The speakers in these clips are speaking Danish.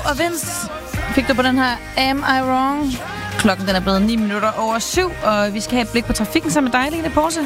og Vince fik du på den her Am I Wrong? Klokken den er blevet 7:09, og vi skal have et blik på trafikken sammen med dig, Line Porse.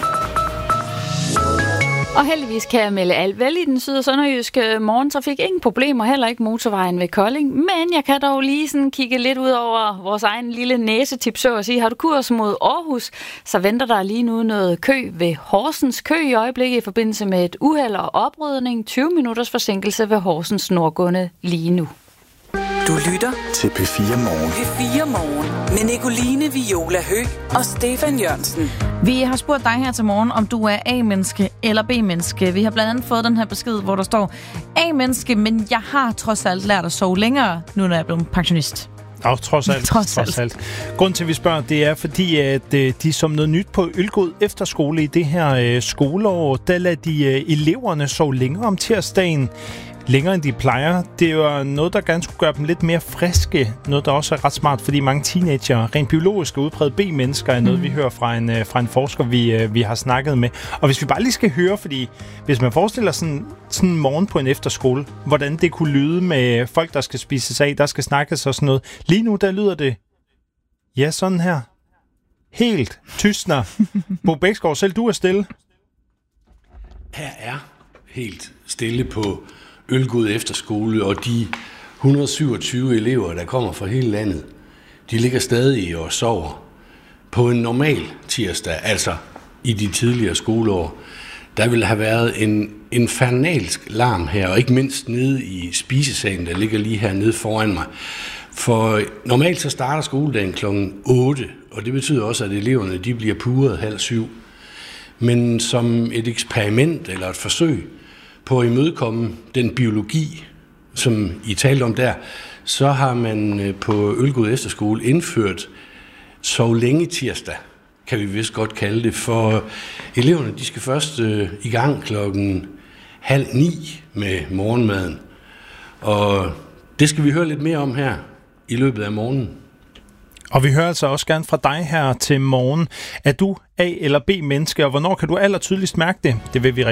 Og heldigvis kan jeg melde alt vel i den syd- og sønderjyske morgentrafik. Ingen problemer, heller ikke motorvejen ved Kolding. Men jeg kan dog lige sådan kigge lidt ud over vores egen lille næsetip, så at sige. Har du kurs mod Aarhus, så venter der lige nu noget kø ved Horsens. Kø i øjeblikket i forbindelse med et uheld og oprydning. 20 minutters forsinkelse ved Horsens nordgående lige nu. Du lytter til P4 Morgen. P4 Morgen med Nicoline Viola Høgh og Stefan Jørgensen. Vi har spurgt dig her til morgen, om du er A-menneske eller B-menneske. Vi har blandt andet fået den her besked, hvor der står: A-menneske, men jeg har trods alt lært at sove længere, nu når jeg er blevet pensionist. Trods alt. Grunden til, at vi spørger, det er fordi, at de som noget nyt på Ølgod Efterskole i det her skoleår, der lader de eleverne sove længere om tirsdagen. Længere end de plejer. Det er jo noget, der gerne skulle gøre dem lidt mere friske. Noget, der også er ret smart, fordi mange teenager, rent biologisk udpræget B-mennesker, er noget, vi hører fra en forsker, vi har snakket med. Og hvis vi bare lige skal høre, fordi hvis man forestiller sådan en morgen på en efterskole, hvordan det kunne lyde med folk, der skal spises af, der skal snakkes og sådan noget. Lige nu, der lyder det, ja, sådan her. Helt tystner. Bo Bæksgaard, selv du er stille. Her er helt stille på Ølgod Efterskole, og de 127 elever, der kommer fra hele landet, de ligger stadig og sover. På en normal tirsdag, altså i de tidligere skoleår, der ville have været en infernalsk larm her, og ikke mindst nede i spisesalen, der ligger lige hernede foran mig. For normalt så starter skoledagen kl. 8, og det betyder også, at eleverne de bliver puret 6:30. Men som et eksperiment eller et forsøg på at imødekomme den biologi, som I talte om der, så har man på Ølgod Efterskole indført sov længe tirsdag, kan vi vist godt kalde det, for eleverne de skal først i gang 8:30 med morgenmaden. Og det skal vi høre lidt mere om her i løbet af morgenen. Og vi hører altså også gerne fra dig her til morgen. Er du A- eller B-menneske, og hvornår kan du allertydeligst mærke det? Det vil vi